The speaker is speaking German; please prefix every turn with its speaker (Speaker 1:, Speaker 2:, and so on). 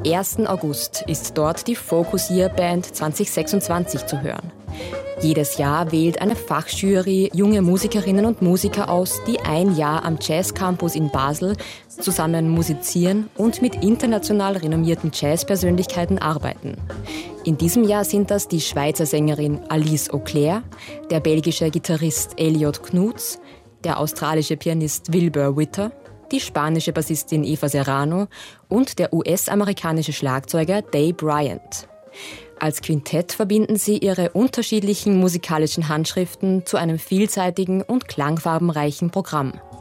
Speaker 1: 1. August ist dort die Focus Year Band 2026 zu hören. Jedes Jahr wählt eine Fachjury junge Musikerinnen und Musiker aus, die ein Jahr am Jazz Campus in Basel zusammen musizieren und mit international renommierten Jazzpersönlichkeiten arbeiten. In diesem Jahr sind das die Schweizer Sängerin Alice Auclair, der belgische Gitarrist Elliot Knudts, der australische Pianist Wilbur Witter, die spanische Bassistin Eva Serrano und der US-amerikanische Schlagzeuger Dave Bryant. Als Quintett verbinden sie ihre unterschiedlichen musikalischen Handschriften zu einem vielseitigen und klangfarbenreichen Programm.